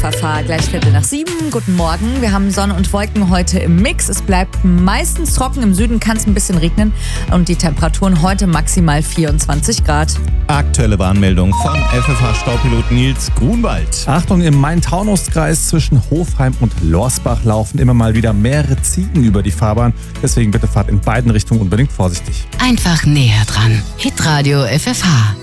Pfaffa, gleich 6:15. Guten Morgen. Wir haben Sonne und Wolken heute im Mix. Es bleibt meistens trocken. Im Süden kann es ein bisschen regnen. Und die Temperaturen heute maximal 24 Grad. Aktuelle Warnmeldung von FFH-Staupilot Nils Grunwald. Achtung, im Main-Taunus-Kreis zwischen Hofheim und Lorsbach laufen immer mal wieder mehrere Ziegen über die Fahrbahn. Deswegen bitte fahrt in beiden Richtungen unbedingt vorsichtig. Einfach näher dran. Hitradio FFH.